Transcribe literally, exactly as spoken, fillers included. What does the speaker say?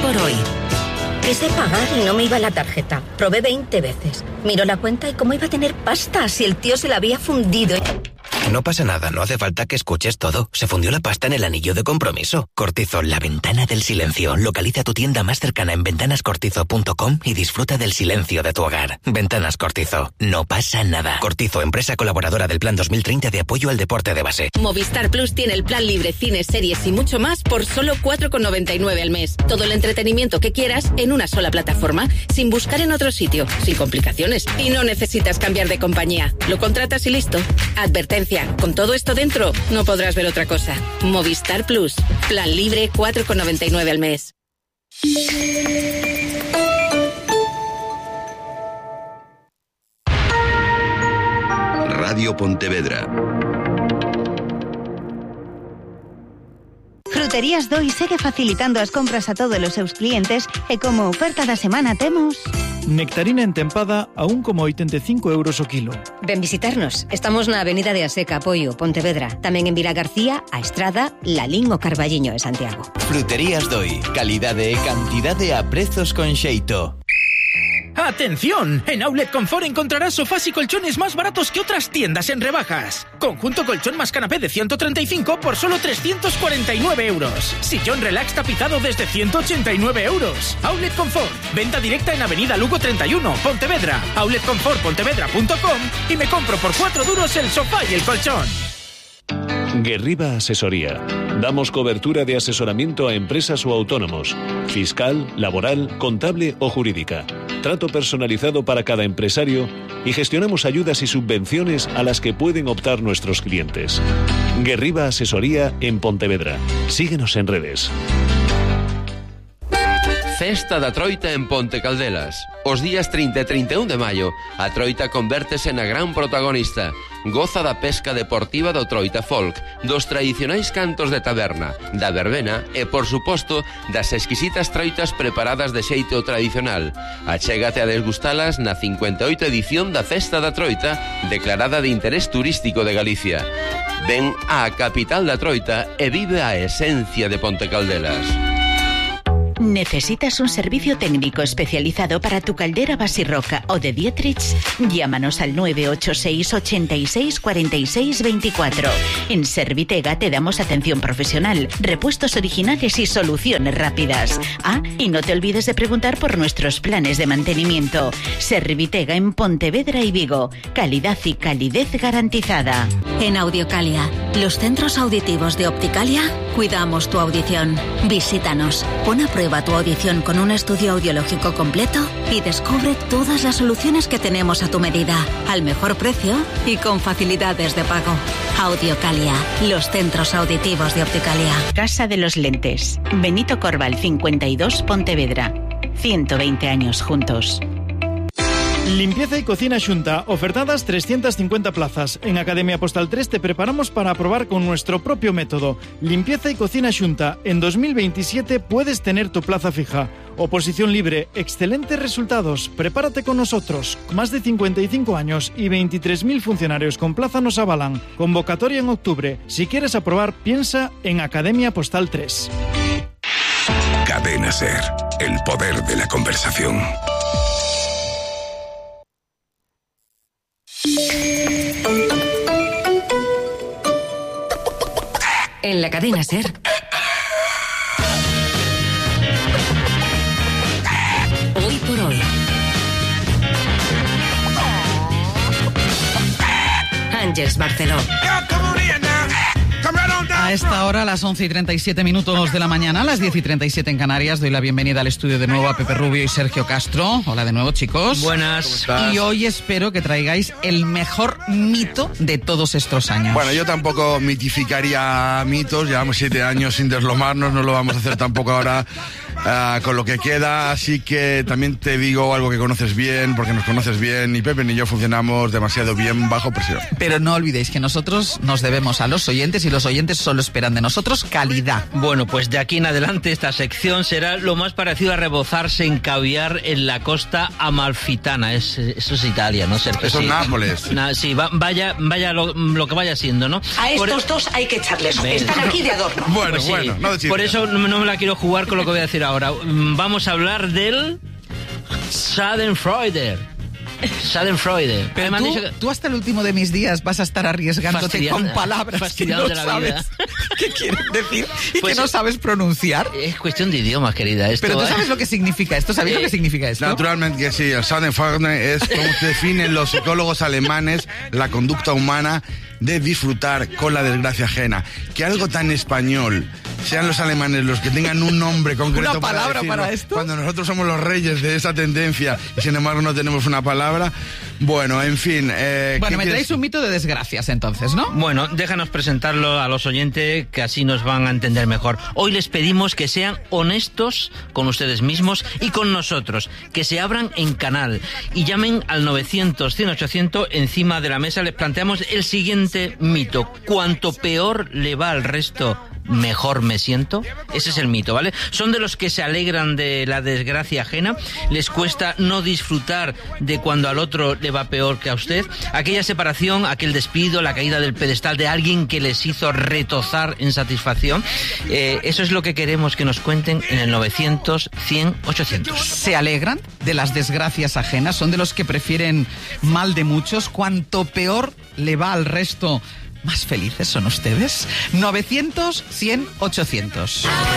por hoy. Quise pagar y no me iba la tarjeta. Probé veinte veces. Miro la cuenta y cómo iba a tener pasta si el tío se la había fundido. No pasa nada, no hace falta que escuches todo. Se fundió la pasta en el anillo de compromiso. Cortizo, la ventana del silencio. Localiza tu tienda más cercana en ventanas cortizo punto com y disfruta del silencio de tu hogar. Ventanas Cortizo. No pasa nada. Cortizo, empresa colaboradora del Plan dos mil treinta de apoyo al deporte de base. Movistar Plus tiene el plan libre, cines, series y mucho más por solo cuatro con noventa y nueve al mes. Todo el entretenimiento que quieras en una sola plataforma, sin buscar en otro sitio, sin complicaciones. Y no necesitas cambiar de compañía. Lo contratas y listo. Advertencia. Con todo esto dentro, no podrás ver otra cosa. Movistar Plus. Plan libre, cuatro con noventa y nueve al mes. Radio Pontevedra. Fruterías Doi segue facilitando as compras a todos os seus clientes e como oferta da semana temos... Nectarina entempada a un coma oitenta e cinco euros o kilo. Ven visitarnos. Estamos na Avenida de Aseca, Apoio, Pontevedra. Tamén en Vila García, A Estrada, Lalín ou Carballiño de Santiago. Fruterías Doi. Calidade e cantidade a prezos con xeito. ¡Atención! En Outlet Confort encontrarás sofás y colchones más baratos que otras tiendas en rebajas. Conjunto colchón más canapé de ciento treinta y cinco por solo trescientos cuarenta y nueve euros. Sillón relax tapizado desde ciento ochenta y nueve euros. Outlet Confort. Venta directa en Avenida Lugo treinta y uno, Pontevedra. outlet confort pontevedra punto com y me compro por cuatro duros el sofá y el colchón. Guerriba Asesoría. Damos cobertura de asesoramiento a empresas o autónomos, fiscal, laboral, contable o jurídica. Trato personalizado para cada empresario y gestionamos ayudas y subvenciones a las que pueden optar nuestros clientes. Guerriba Asesoría en Pontevedra. Síguenos en redes. Festa da Troita en Ponte Caldelas. Os días trinta e trinta e un de maio, a Troita convértese na gran protagonista. Goza da pesca deportiva do Troita Folk, dos tradicionais cantos de taberna, da verbena e, por suposto, das exquisitas troitas preparadas de xeito tradicional. Achégate a desgustalas na cincuenta e oito edición da Festa da Troita, declarada de interés turístico de Galicia. Ven á capital da Troita e vive a esencia de Ponte Caldelas. ¿Necesitas un servicio técnico especializado para tu caldera Basirroca o de Dietrich? Llámanos al nueve ocho seis, ochenta y seis, cuarenta y seis, veinticuatro. En Servitega te damos atención profesional, repuestos originales y soluciones rápidas. Ah, y no te olvides de preguntar por nuestros planes de mantenimiento. Servitega en Pontevedra y Vigo. Calidad y calidez garantizada. En Audiocalia, los centros auditivos de Opticalia, cuidamos tu audición. Visítanos, pon a prueba tu audición con un estudio audiológico completo y descubre todas las soluciones que tenemos a tu medida, al mejor precio y con facilidades de pago. Audiocalia, los centros auditivos de Opticalia. Casa de los Lentes. Benito Corval cincuenta y dos, Pontevedra. ciento veinte años juntos. Limpieza y cocina Xunta, ofertadas trescientas cincuenta plazas. En Academia Postal tres te preparamos para probar con nuestro propio método. Limpieza y cocina Xunta. En dos mil veintisiete puedes tener tu plaza fija. Oposición libre, excelentes resultados. Prepárate con nosotros. Más de cincuenta y cinco años y veintitrés mil funcionarios con plaza nos avalan. Convocatoria en octubre. Si quieres aprobar, piensa en Academia Postal tres. Cadena Ser, el poder de la conversación. En la cadena Ser. Hoy por hoy. Ángeles Barceló. A esta hora, a las once y treinta y siete minutos de la mañana, a las diez y treinta y siete en Canarias, doy la bienvenida al estudio de nuevo a Pepe Rubio y Sergio Castro. Hola de nuevo, chicos. Buenas. Y hoy espero que traigáis el mejor mito de todos estos años. Bueno, yo tampoco mitificaría mitos, llevamos siete años sin deslomarnos, no lo vamos a hacer tampoco ahora uh, con lo que queda, así que también te digo algo que conoces bien, porque nos conoces bien, ni Pepe ni yo funcionamos demasiado bien bajo presión. Pero no olvidéis que nosotros nos debemos a los oyentes y los oyentes solo esperan de nosotros calidad. Bueno, pues de aquí en adelante esta sección será lo más parecido a rebozarse en caviar en la costa amalfitana. Es, eso es Italia, ¿no? Sergio? Eso es sí. Nápoles. Na, sí, va, vaya, vaya lo, lo que vaya siendo, ¿no? A estos por... dos hay que echarles. Ven. Están aquí de adorno. Bueno, pues sí, bueno, no de chiste. Por eso no, no me la quiero jugar con lo que voy a decir ahora. ahora. Vamos a hablar del Schadenfreude. Schadenfreude. Pero tú, que... tú hasta el último de mis días vas a estar arriesgándote con palabras que no sabes qué quieren decir y pues que no sabes pronunciar. Es cuestión de idiomas, querida. Esto, Pero tú sabes lo que significa esto, ¿sabes eh, lo que significa esto? Naturalmente que sí, el Schadenfreude es como se definen los psicólogos alemanes la conducta humana de disfrutar con la desgracia ajena. Que algo tan español sean los alemanes los que tengan un nombre concreto. ¿Una palabra para, decirlo, para esto? Cuando nosotros somos los reyes de esa tendencia y sin embargo no tenemos una palabra. Bueno, en fin. Eh, bueno, me quieres? traéis un mito de desgracias entonces, ¿no? Bueno, déjanos presentarlo a los oyentes que así nos van a entender mejor. Hoy les pedimos que sean honestos con ustedes mismos y con nosotros, que se abran en canal y llamen al novecientos, cien, ochocientos. Encima de la mesa les planteamos el siguiente mito. Cuanto peor le va al resto, mejor me siento. Ese es el mito, ¿vale? Son de los que se alegran de la desgracia ajena, les cuesta no disfrutar de cuando al otro le va peor que a usted, aquella separación, aquel despido, la caída del pedestal de alguien que les hizo retozar en satisfacción. Eh, eso es lo que queremos que nos cuenten en el novecientos, cien, ochocientos. ¿Se alegran de las desgracias ajenas? ¿Son de los que prefieren mal de muchos? Cuanto peor le va al resto, ¿más felices son ustedes? novecientos, cien, ochocientos.